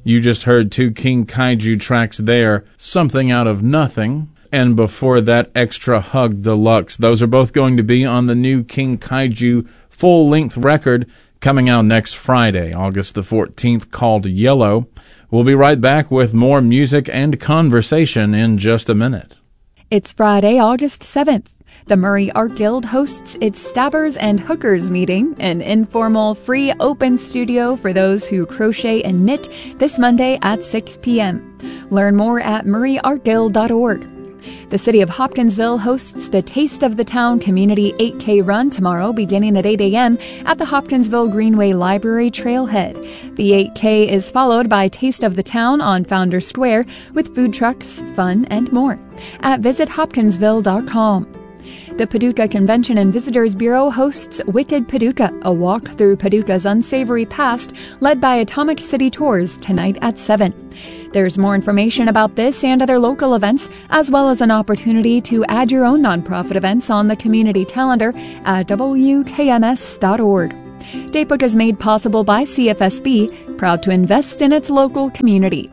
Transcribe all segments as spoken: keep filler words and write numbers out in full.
You just heard two King Kaiju tracks there, Something Out of Nothing, and before that, Extra Hug Deluxe. Those are both going to be on the new King Kaiju full-length record coming out next Friday, August the fourteenth, called Yellow. We'll be right back with more music and conversation in just a minute. It's Friday, August seventh. The Murray Art Guild hosts its Stabbers and Hookers meeting, an informal, free, open studio for those who crochet and knit, this Monday at six p.m. Learn more at murray art guild dot org. The City of Hopkinsville hosts the Taste of the Town Community eight K Run tomorrow beginning at eight a.m. at the Hopkinsville Greenway Library Trailhead. The eight K is followed by Taste of the Town on Founder Square with food trucks, fun, and more at visit hopkinsville dot com. The Paducah Convention and Visitors Bureau hosts Wicked Paducah, a walk through Paducah's unsavory past led by Atomic City Tours tonight at seven. There's more information about this and other local events, as well as an opportunity to add your own nonprofit events on the community calendar at w k m s dot org. Datebook is made possible by C F S B, proud to invest in its local community.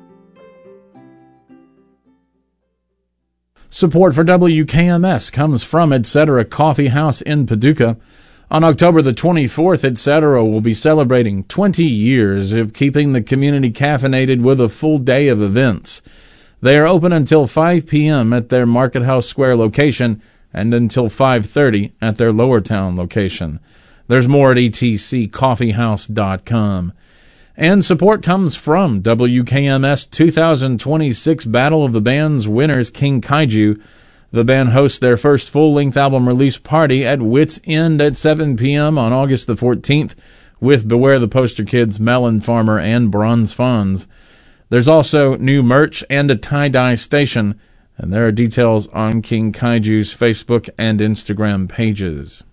Support for W K M S comes from Etc. Coffee House in Paducah. On October the twenty-fourth, Etc. will be celebrating twenty years of keeping the community caffeinated with a full day of events. They are open until five p.m. at their Market House Square location and until five thirty at their Lower Town location. There's more at e t c coffee house dot com. And support comes from W K M S two thousand twenty-six Battle of the Bands winners King Kaiju. The band hosts their first full-length album release party at Wits End at seven p.m. on August the fourteenth with Beware the Poster Kids, Melon Farmer, and Bronze Fonz. There's also new merch and a tie-dye station, and there are details on King Kaiju's Facebook and Instagram pages.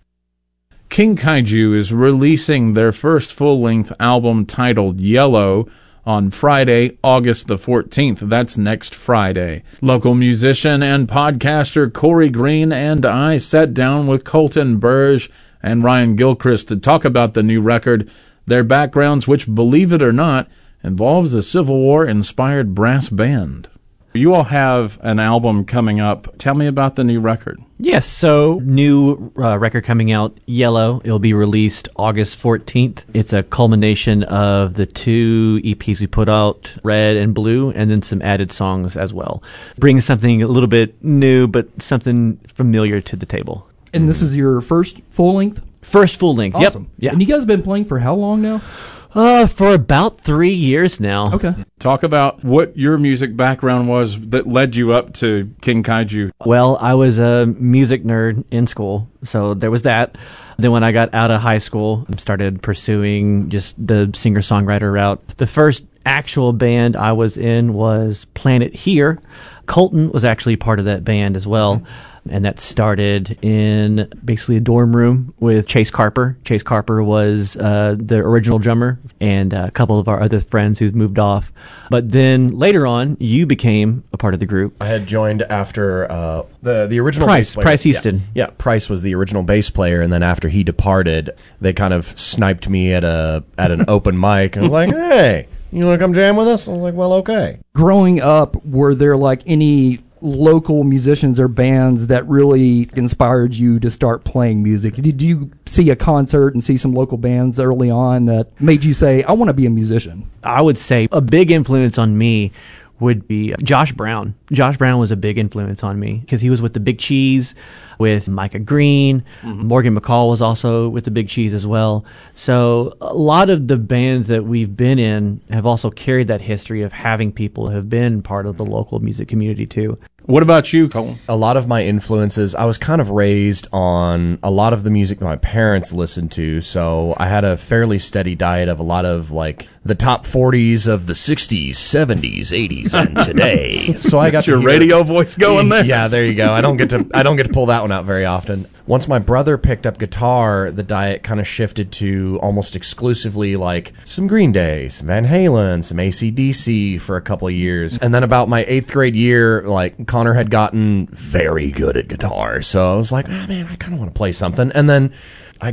King Kaiju is releasing their first full-length album titled Yellow on Friday, August the fourteenth. That's next Friday. Local musician and podcaster Corey Green and I sat down with Colton Burge and Ryan Gilchrist to talk about the new record, their backgrounds, which, believe it or not, involves a Civil War-inspired brass band. You all have an album coming up. Tell me about the new record. Yes, so new uh, record coming out, Yellow. It'll be released August fourteenth. It's a culmination of the two E Ps we put out, Red and Blue, and then some added songs as well. Brings something a little bit new, but something familiar to the table. And this is your first full-length? First full-length, awesome. Yep. Yeah. And you guys have been playing for how long now? Uh, for about three years now. Okay. Talk about what your music background was that led you up to King Kaiju. Well, I was a music nerd in school, so there was that. Then when I got out of high school, I started pursuing just the singer-songwriter route. The first actual band I was in was Planet Here. Colton was actually part of that band as well. Okay. And that started in basically a dorm room with Chase Carper. Chase Carper was uh, the original drummer and a couple of our other friends who's moved off. But then later on, you became a part of the group. I had joined after uh, the the original Price, bass player. Price Easton. Yeah, yeah, Price was the original bass player, and then after he departed, they kind of sniped me at a at an open mic and was like, "Hey, you want to come jam with us?" I was like, "Well, okay." Growing up, were there like any local musicians or bands that really inspired you to start playing music? Did you see a concert and see some local bands early on that made you say, I want to be a musician? I would say a big influence on me would be Josh Brown. Josh Brown was a big influence on me because he was with the Big Cheese, with Micah Green. Mm-hmm. Morgan McCall was also with the Big Cheese as well. So a lot of the bands that we've been in have also carried that history of having people who have been part of the local music community too. What about you, Colin? A lot of my influences, I was kind of raised on a lot of the music that my parents listened to, so I had a fairly steady diet of a lot of, like, the top forties of the sixties, seventies, eighties, and today. So I got your to hear, radio voice going there. Yeah, there you go. I don't get to I don't get to pull that one out very often. Once my brother picked up guitar, the diet kind of shifted to almost exclusively like some Green Day, some Van Halen, some A C D C for a couple of years. And then about my eighth grade year, like Connor had gotten very good at guitar. So I was like, oh man, I kind of want to play something. And then I got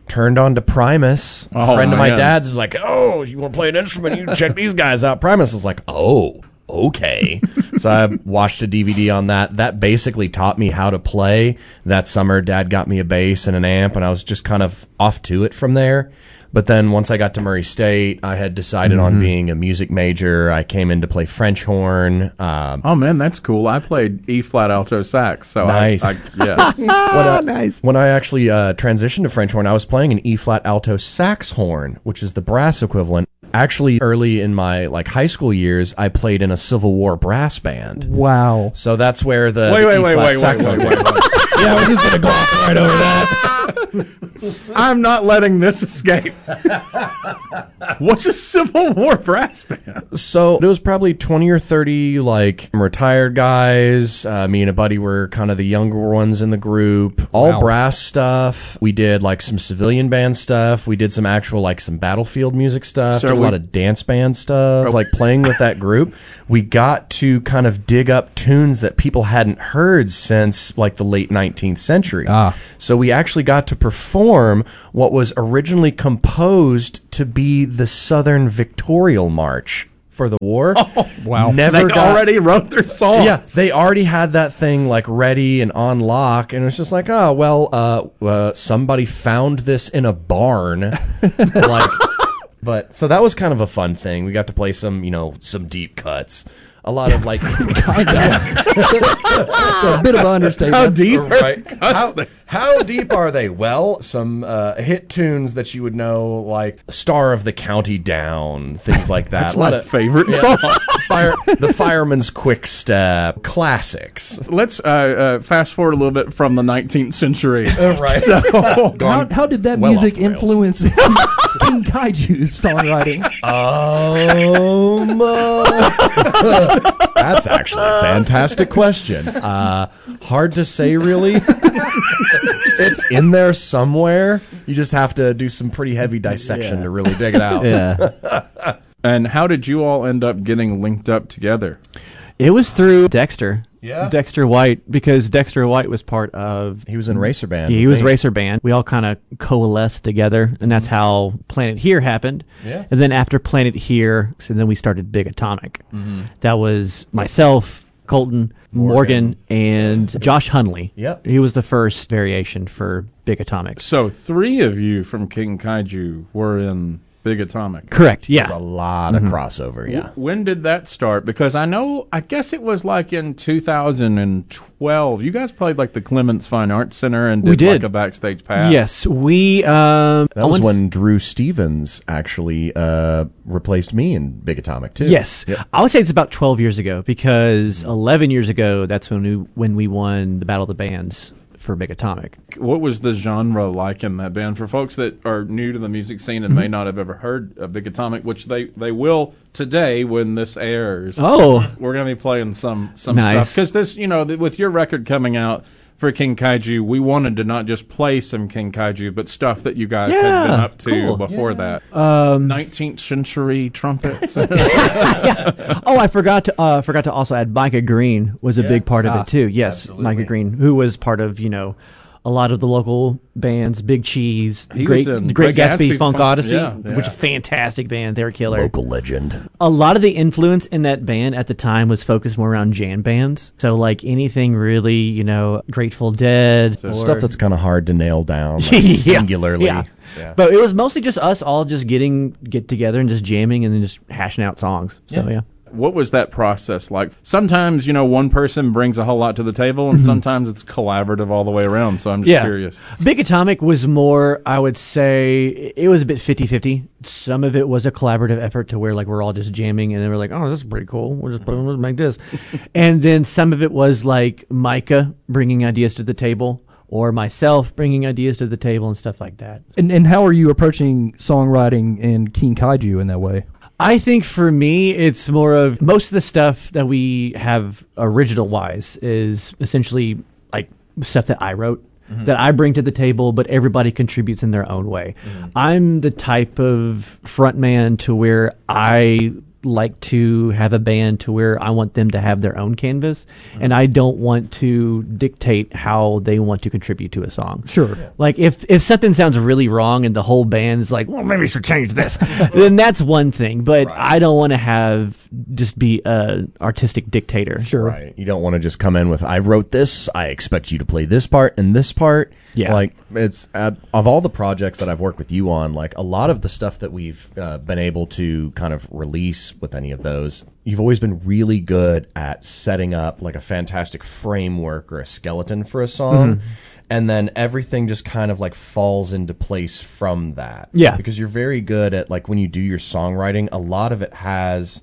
turned on to Primus. A Oh, friend of my man. dad's was like, oh, you want to play an instrument? You check these guys out. Primus was like, oh, okay. So I watched a D V D on that. That basically taught me how to play. That summer, Dad got me a bass and an amp, and I was just kind of off to it from there. But then once I got to Murray State, I had decided Mm-hmm. on being a music major. I came in to play French horn. Um, Oh man, that's cool. I played E flat alto sax, so Nice. I, I yeah. when I, nice. When I actually uh, transitioned to French horn, I was playing an E flat alto sax horn, which is the brass equivalent. Actually, early in my like high school years, I played in a Civil War brass band. Wow. So that's where the Wait, the wait, wait, E-flat wait, wait, saxophone wait, wait, wait. yeah, I was just gonna gloss right over that. I'm not letting this escape. What's a Civil War brass band? So it was probably twenty or thirty like retired guys. Uh, me and a buddy were kind of the younger ones in the group. All Wow. brass stuff. We did like some civilian band stuff. We did some actual like some battlefield music stuff. So did a we- lot of dance band stuff. Like playing with that group, we got to kind of dig up tunes that people hadn't heard since like the late nineteenth century. Ah. So we actually got to perform what was originally composed to be the Southern Victorial March for the war. Oh, wow. Never They got, already wrote their song. yeah, they already had that thing like ready and on lock, and it's just like, oh well, uh, uh, somebody found this in a barn, like. But so that was kind of a fun thing. We got to play some, you know, some deep cuts. A lot of like, So a bit of an understatement. How deep? are right? the How, cuts? how deep are they? Well, some uh, hit tunes that you would know, like "Star of the County Down," things like that. That's a lot my of favorite song. fire, the Fireman's Quick Step, classics. Let's uh, uh, fast forward a little bit from the nineteenth century. Right. So, How, how did that well music off the rails. influence King Kaiju's songwriting? Um, uh, that's actually a fantastic question. Uh, hard to say, really. It's in there somewhere. You just have to do some pretty heavy dissection to really dig it out. Yeah. and how did you all end up getting linked up together? It was through Dexter. Yeah. Dexter White, because Dexter White was part of. He was in Racer Band. Yeah, he with was me. Racer Band. We all kind of coalesced together, and that's how Planet Here happened. Yeah. And then after Planet Here, so then we started Big Atomic. That was myself, Colton, Morgan, and Josh Hunley. Yep. He was the first variation for Big Atomic. So three of you from King Kaiju were in Big Atomic. Correct. There's a Yeah. lot of crossover, yeah. When did that start? Because I know, I guess it was like in two thousand twelve. You guys played like the Clements Fine Arts Center and did, We did. like a backstage pass. Yes, we. Um, That I was want- when Drew Stevens actually uh, replaced me in Big Atomic, too. Yes, Yep. I would say it's about twelve years ago, because eleven years ago, that's when we when we won the Battle of the Bands for Big Atomic. What was the genre like in that band? For folks that are new to the music scene and may not have ever heard of Big Atomic, which they, they will today when this airs. Oh, We're going to be playing some, some Nice. stuff. Because this, you know, th- with your record coming out for King Kaiju, we wanted to not just play some King Kaiju, but stuff that you guys had Yeah, been up to cool. before that. um, nineteenth century trumpets. oh, I forgot to uh, forgot to also add Micah Green was a big part of Ah, it too. Yes, absolutely. Micah Green, who was part of you know a lot of the local bands, Big Cheese, He Great was in Great Great Gatsby, Gatsby, Funk Funk- Odyssey, yeah, which yeah. is a fantastic band. They were killer. Local legend. A lot of the influence in that band at the time was focused more around jam bands. So like anything really, you know, Grateful Dead, or Stuff that's kind of hard to nail down like, Yeah, singularly. Yeah. Yeah. But it was mostly just us all just getting get together and just jamming and then just hashing out songs. So Yeah. yeah. What was that process like? Sometimes, you know, one person brings a whole lot to the table, and sometimes it's collaborative all the way around. So I'm just Yeah. curious. Big Atomic was more, I would say, it was a bit fifty-fifty. Some of it was a collaborative effort to where like we're all just jamming and then we're like, oh, this is pretty cool. We'll just put, let's make this. And then some of it was like Micah bringing ideas to the table, or myself bringing ideas to the table and stuff like that. And and how are you approaching songwriting in King Kaiju in that way? I think for me, it's more of most of the stuff that we have original wise is essentially like stuff that I wrote, that I bring to the table, but everybody contributes in their own way. I'm the type of frontman to where I like to have a band to where I want them to have their own canvas, and I don't want to dictate how they want to contribute to a song. Sure. Like if if something sounds really wrong and the whole band is like, well, maybe we should change this, then that's one thing. But Right. I don't want to have just be a artistic dictator. Sure. Right. You don't want to just come in with, I wrote this, I expect you to play this part and this part. Yeah. Like, it's, uh, of all the projects that I've worked with you on, like, a lot of the stuff that we've uh, been able to kind of release with any of those, you've always been really good at setting up, like, a fantastic framework or a skeleton for a song. Mm-hmm. And then everything just kind of like falls into place from that. Yeah. Because you're very good at, like, when you do your songwriting, a lot of it has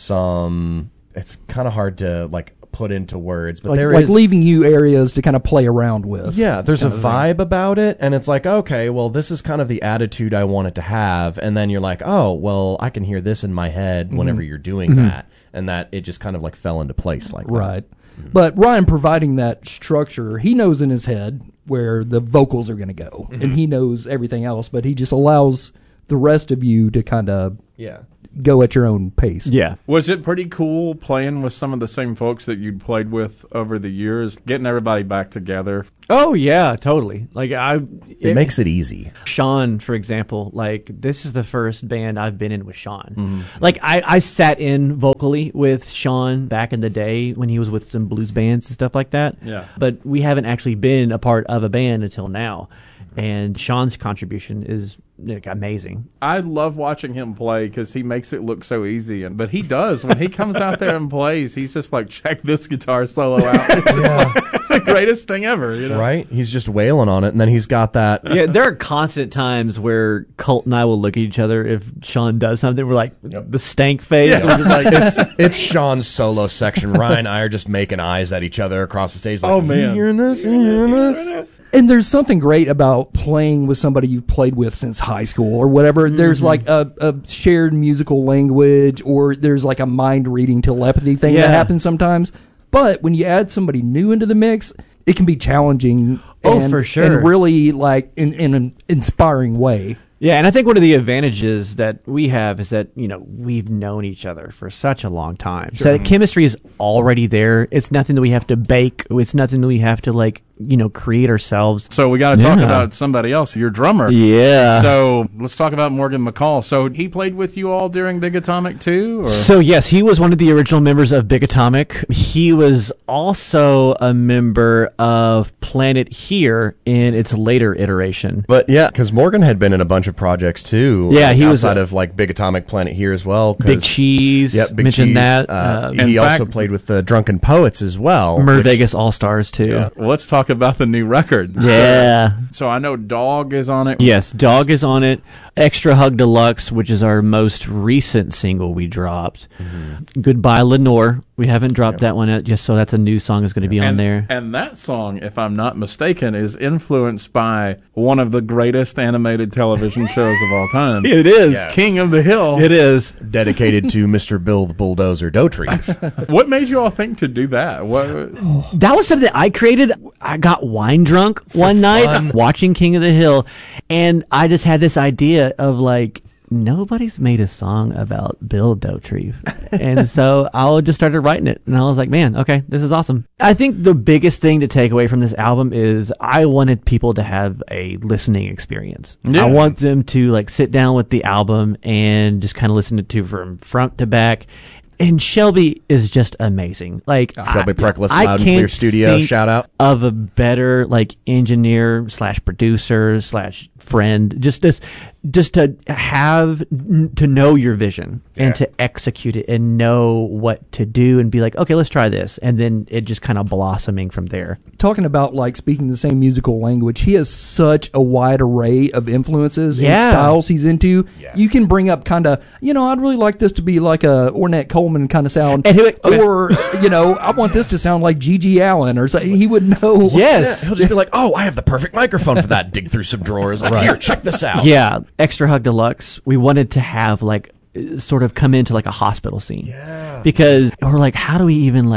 some, it's kind of hard to, like, put into words, but Like, there like is leaving you areas to kind of play around with. yeah, there's a vibe about it, and it's like, okay, well, this is kind of the attitude I want it to have, and then you're like, oh, well, I can hear this in my head whenever you're doing that, and that it just kind of like fell into place like that. Right. But Ryan providing that structure, he knows in his head where the vocals are going to go, and he knows everything else, but he just allows the rest of you to kind of Yeah. go at your own pace. Yeah. Was it pretty cool playing with some of the same folks that you'd played with over the years, getting everybody back together? Oh yeah, totally. Like I, It, makes it easy. Sean, for example, like this is the first band I've been in with Sean. Like I, I sat in vocally with Sean back in the day when he was with some blues bands and stuff like that. Yeah. But we haven't actually been a part of a band until now. And Sean's contribution is like, amazing. I love watching him play because he makes it look so easy, and but he does when he comes out there and plays. He's just like, check this guitar solo out. It's just like the greatest thing ever, you know? Right? He's just wailing on it, and then he's got that. Yeah, there are constant times where Colt and I will look at each other if Sean does something. We're like the stank face. Yeah. We're just like, it's, it's Sean's solo section. Ryan and I are just making eyes at each other across the stage. Like, Oh, man. You hearing this? You hearing this? And there's something great about playing with somebody you've played with since high school or whatever. There's like a, a shared musical language, or there's like a mind reading telepathy thing Yeah. that happens sometimes. But when you add somebody new into the mix, it can be challenging. Oh, and, for sure. And really like in, in an inspiring way. yeah, and I think one of the advantages that we have is that, you know, we've known each other for such a long time. So the chemistry is already there. It's nothing that we have to bake. It's nothing that we have to, like, you know, create ourselves. So we got to talk Yeah. about somebody else, your drummer. Yeah. So let's talk about Morgan McCall. So he played with you all during Big Atomic too? Or? So yes, he was one of the original members of Big Atomic. He was also a member of Planet Here in its later iteration. But yeah, because Morgan had been in a bunch of projects too. Yeah, like, he was outside a- of like Big Atomic Planet Here as well. 'cause- Big Cheese, Yep, Big mentioned Cheese. that. Uh, Uh, he In also fact- played with the Drunken Poets as well. Mer which- Vegas All Stars too. Yeah. Well, let's talk about the new record. Yeah. So I know Dog is on it. Yes, Dog is on it. Extra Hug Deluxe, which is our most recent single we dropped. Goodbye Lenore. We haven't dropped that one yet, just so that's a new song that's going to be on And, there. and that song, if I'm not mistaken, is influenced by one of the greatest animated television shows of all time. It is. Yeah. King of the Hill. It is. dedicated to Mister Bill the Bulldozer Dotry. What made you all think to do that? What? That was something I created. I got wine drunk one night fun. watching King of the Hill, and I just had this idea of like, nobody's made a song about Bill Dauterive. And so I just started writing it. And I was like, man, okay, this is awesome. I think the biggest thing to take away from this album is I wanted people to have a listening experience. Yeah. I want them to like sit down with the album and just kind of listen to it from front to back. And Shelby is just amazing. Like Shelby I- Preckless, I Loud and Clear can't Studio, think shout out. of a better like engineer slash producer slash friend. Just this, just to have to know your vision and Yeah. to execute it and know what to do and be like, okay, let's try this, and then it just kind of blossoming from there. Talking about like speaking the same musical language, he has such a wide array of influences Yeah. and styles he's into. Yes. You can bring up kind of, you know, I'd really like this to be like a Ornette Coleman kind of sound, And he would- okay. or you know, I want this to sound like Gigi Allen, or so. He would know. Yes. He'll just be like, "Oh, I have the perfect microphone for that." Dig through some drawers. Like, here, check this out. Yeah, Extra Hug Deluxe. We wanted to have like uh, sort of come into like a hospital scene. Yeah. Because we're like, how do we even like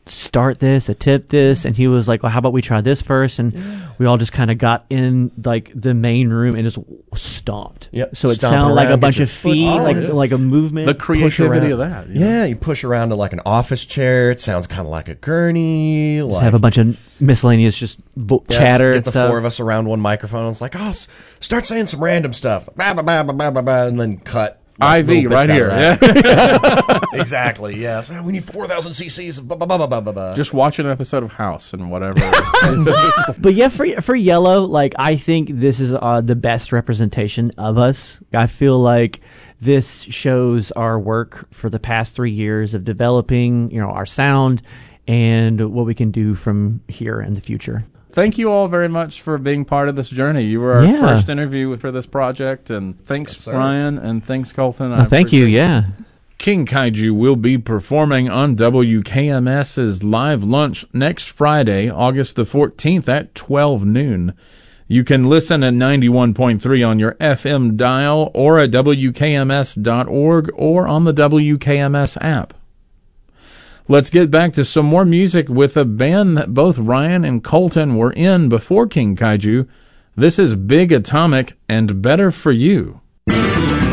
start this, attempt this, and he was like, well, how about we try this first? And we all just kind of got in like the main room and just stomped. Yep. So it Stomping sounded like around, a get bunch your of foot feet, on like it. like a movement. The Push creativity around. of that. you Yeah, know. you push around to like an office chair. It sounds kind of like a gurney. Just Like, have a bunch of miscellaneous just vo- yeah, chatter Get and the stuff. four of us around one microphone. It's like, oh, s- start saying some random stuff, bah, bah, bah, bah, bah, bah, bah, and then cut. I V little bits right out here. of that. Yeah. Exactly. Yeah. So we need four thousand cc's. Of blah, blah, blah, blah, blah, blah. Just watch an episode of House and whatever. But yeah, for for Yellow, like I think this is uh, the best representation of us. I feel like this shows our work for the past three years of developing, you know, our sound and what we can do from here in the future. Thank you all very much for being part of this journey. You were our Yeah. first interview for this project, and thanks, Yes, sir. Ryan, and thanks, Colton. Well, thank you. Yeah. King Kaiju will be performing on WKMS's Live Lunch next Friday, August the fourteenth at twelve noon. You can listen at ninety-one point three on your F M dial or at W K M S dot org or on the W K M S app. Let's get back to some more music with a band that both Ryan and Colton were in before King Kaiju. This is Big Atomic and Better For You.